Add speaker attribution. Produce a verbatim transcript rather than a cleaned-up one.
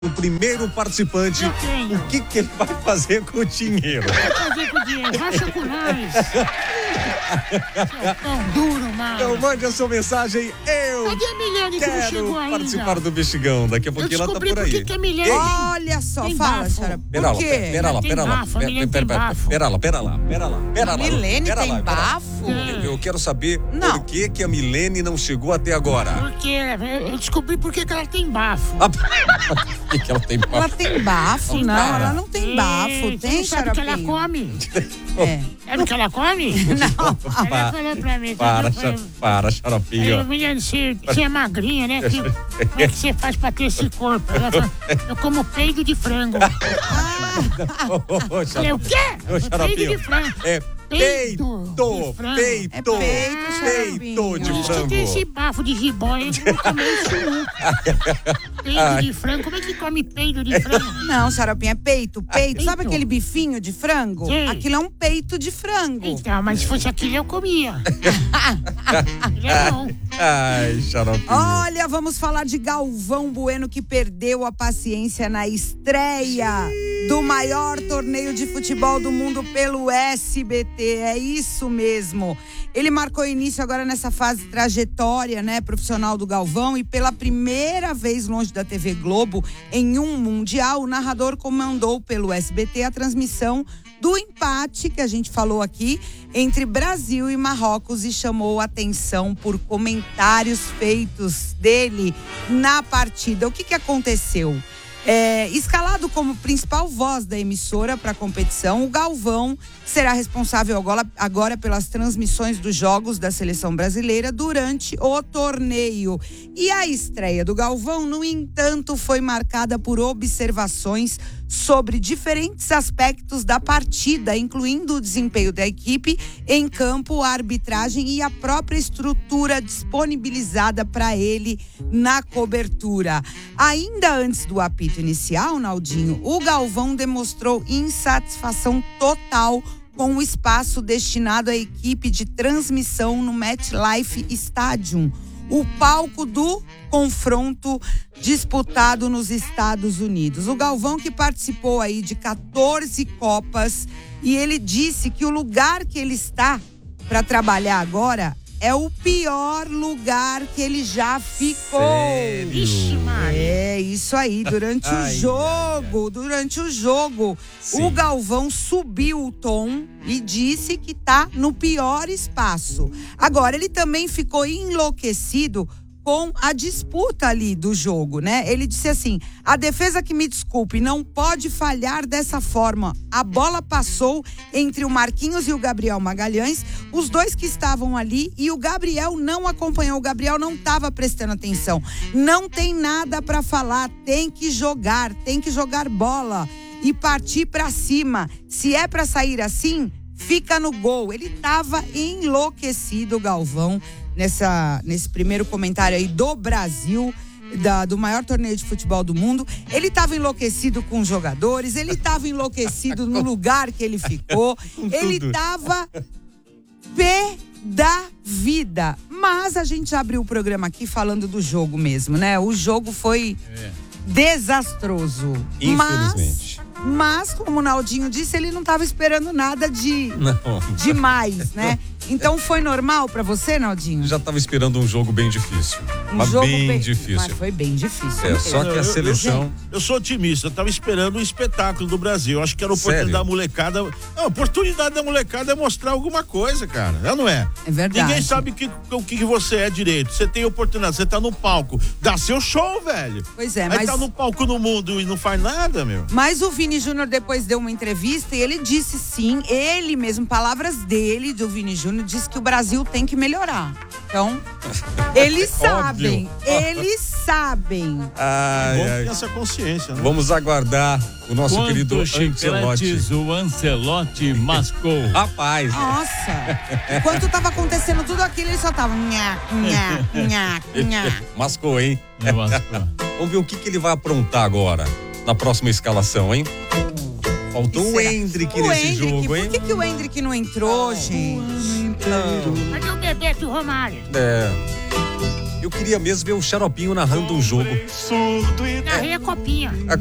Speaker 1: O primeiro participante, o que que ele vai fazer com o dinheiro?
Speaker 2: Vai fazer com o dinheiro, racha com nós. Tão duro, mano.
Speaker 1: Então mande a sua mensagem, eu
Speaker 2: Cadê a Milene que não
Speaker 1: quero
Speaker 2: chegou ainda?
Speaker 1: participar do Bexigão. Daqui a pouquinho ela tá por aí.
Speaker 2: Que que é Milene?
Speaker 3: Olha só,
Speaker 2: Tem
Speaker 3: fala,
Speaker 2: bafo.
Speaker 3: senhora.
Speaker 1: Pera lá,
Speaker 3: Por quê?
Speaker 1: pera lá,
Speaker 2: Tem
Speaker 1: pera lá.
Speaker 2: bafo, a Milene
Speaker 1: Pera,
Speaker 2: tem
Speaker 1: pera,
Speaker 2: bafo.
Speaker 1: pera lá, pera lá, pera lá, pera
Speaker 3: A
Speaker 1: lá.
Speaker 3: Milene
Speaker 1: Pera
Speaker 3: tem
Speaker 1: lá, pera lá.
Speaker 3: bafo?
Speaker 2: É.
Speaker 1: Eu quero saber
Speaker 3: Não.
Speaker 1: por que que a Milene não chegou até agora.
Speaker 2: Porque eu descobri por que que ela tem bafo.
Speaker 1: Ah, por que que ela tem
Speaker 3: Ela
Speaker 1: bafo?
Speaker 3: tem bafo? Não,
Speaker 1: Para.
Speaker 3: ela não tem bafo.
Speaker 2: Ei, você
Speaker 3: Tem,
Speaker 2: não sabe o que ela
Speaker 3: xaropinho?
Speaker 2: come?
Speaker 3: É.
Speaker 2: Sabe o que ela come? Ela
Speaker 1: Para,
Speaker 2: falou pra mim.
Speaker 1: para,
Speaker 2: falou pra
Speaker 1: xa-
Speaker 2: mim,
Speaker 1: para,
Speaker 2: Aí,
Speaker 1: xaropinho.
Speaker 2: Milene, você, você é magrinha, né? Que, como é que você faz pra ter esse corpo? Ela falou, eu como peido de frango.
Speaker 1: Ô, ô,
Speaker 2: Falei, o
Speaker 1: xaropinho.
Speaker 2: quê?
Speaker 1: Ô,
Speaker 2: Peido
Speaker 1: xaropinho.
Speaker 2: de frango.
Speaker 1: É
Speaker 2: Peito
Speaker 1: peito,
Speaker 2: de frango.
Speaker 1: peito,
Speaker 3: É peito,
Speaker 1: peito de
Speaker 3: xaropinho.
Speaker 2: Você tem esse
Speaker 1: frango.
Speaker 2: bafo de jiboia, eu não comi isso nunca. Peido de frango, como é que come peido de frango?
Speaker 3: Não, xaropinha, é peito, peito. Sabe
Speaker 2: Peito?
Speaker 3: aquele bifinho de frango?
Speaker 2: Sim.
Speaker 3: Aquilo é um peito de frango.
Speaker 2: Então, mas se fosse aquilo eu comia. Aquilo é bom.
Speaker 1: Ai, xaropinho.
Speaker 3: Olha, vamos falar de Galvão Bueno, que perdeu a paciência na estreia do maior torneio de futebol do mundo pelo S B T. É isso mesmo. Ele marcou início agora nessa fase trajetória, né, profissional do Galvão, e pela primeira vez longe da T V Globo, em um mundial, o narrador comandou pelo S B T a transmissão do empate que a gente falou aqui entre Brasil e Marrocos e chamou atenção por comentários feitos dele na partida. O que que aconteceu? É, escalado como principal voz da emissora para a competição, o Galvão será responsável agora, agora pelas transmissões dos jogos da seleção brasileira durante o torneio. E a estreia do Galvão, no entanto, foi marcada por observações sobre diferentes aspectos da partida, incluindo o desempenho da equipe em campo, a arbitragem e a própria estrutura disponibilizada para ele na cobertura. Ainda antes do apito inicial, Naldinho, o Galvão demonstrou insatisfação total com o espaço destinado à equipe de transmissão no MetLife Stadium, o palco do confronto disputado nos Estados Unidos. O Galvão, que participou aí de quatorze Copas, e ele disse que o lugar que ele está para trabalhar agora é o pior lugar que ele já ficou.
Speaker 1: Sério?
Speaker 2: Ixi, Maria.
Speaker 3: É, isso aí, durante o
Speaker 1: Ai,
Speaker 3: jogo, durante o jogo,
Speaker 1: Sim.
Speaker 3: o Galvão subiu o tom e disse que tá no pior espaço. Agora, ele também ficou enlouquecido com a disputa ali do jogo, né? Ele disse assim: a defesa, que me desculpe, não pode falhar dessa forma. A bola passou entre o Marquinhos e o Gabriel Magalhães, os dois que estavam ali, e o Gabriel não acompanhou. O Gabriel não estava prestando atenção. Não tem nada para falar, tem que jogar, tem que jogar bola e partir para cima. Se é para sair assim, fica no gol. Ele estava enlouquecido, o Galvão, nessa, nesse primeiro comentário aí do Brasil, da, do maior torneio de futebol do mundo. Ele estava enlouquecido com os jogadores, ele estava enlouquecido no lugar que ele ficou, ele estava pé da vida. Mas a gente já abriu o programa aqui falando do jogo mesmo, né? O jogo foi desastroso.
Speaker 1: Infelizmente.
Speaker 3: Mas, mas, como o Naldinho disse, ele não estava esperando nada de
Speaker 1: Não.
Speaker 3: demais, né? Então foi normal pra você, Naldinho?
Speaker 1: Já estava esperando um jogo bem difícil.
Speaker 3: Um
Speaker 1: mas
Speaker 3: jogo
Speaker 1: bem,
Speaker 3: Mas
Speaker 1: difícil.
Speaker 3: foi bem difícil.
Speaker 1: É,
Speaker 3: mesmo.
Speaker 1: só que a
Speaker 4: Eu- eu-
Speaker 1: seleção...
Speaker 4: Eu sou otimista, eu tava esperando um espetáculo do Brasil. Eu acho que era a oportunidade
Speaker 1: Sério?
Speaker 4: da molecada. Não, a oportunidade da molecada é mostrar alguma coisa, cara. É ou não é?
Speaker 3: É verdade.
Speaker 4: Ninguém sabe que, o que, que você é direito. Você tem oportunidade, você tá no palco. Dá seu show, velho.
Speaker 3: Pois é,
Speaker 4: Aí
Speaker 3: mas...
Speaker 4: tá no palco no mundo e não faz nada, meu.
Speaker 3: Mas o Vini Júnior depois deu uma entrevista e ele disse sim, ele mesmo, palavras dele, do Vini Júnior, disse que o Brasil tem que melhorar. Então, eles sabem, eles sabem.
Speaker 1: Ai,
Speaker 4: Bom
Speaker 1: ai.
Speaker 4: ter essa consciência, né?
Speaker 1: Vamos aguardar o nosso querido
Speaker 5: Quantos
Speaker 1: Ancelotti.
Speaker 5: chicletes o Ancelotti mascou?
Speaker 1: Rapaz,
Speaker 3: Nossa, enquanto tava acontecendo tudo aquilo, ele só tava nha, nha, nha, nha.
Speaker 1: mascou, hein?
Speaker 5: Não mascou.
Speaker 1: Vamos ver o que, que ele vai aprontar agora na próxima escalação, hein? Faltou o
Speaker 3: Será?
Speaker 1: Hendrick
Speaker 3: O
Speaker 1: nesse
Speaker 3: Hendrick,
Speaker 1: jogo, hein?
Speaker 3: por que, que o Hendrick não entrou, gente?
Speaker 2: Cadê o Bebeto Romário?
Speaker 1: É. Eu queria mesmo ver o Xaropinho narrando o jogo.
Speaker 2: Narrei a copinha.